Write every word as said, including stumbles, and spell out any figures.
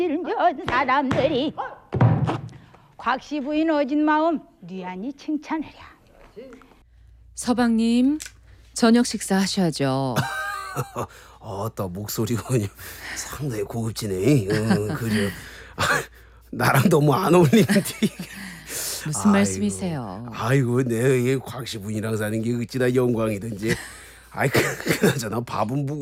전 사람들이 곽씨 부인 어진 마음 뉘안이 칭찬하랴. 서방님, 저녁 식사 하셔야죠. 어따 목소리가 그냥 상당히 고급지네. 어, 그래. 아, 나랑 너무 안 어울리는데. 무슨 아이고, 말씀이세요? 아이고, 내가 곽씨 부인이랑 사는 게 어찌나 영광이든지. 아이, 그, 그나저나 밥은 묵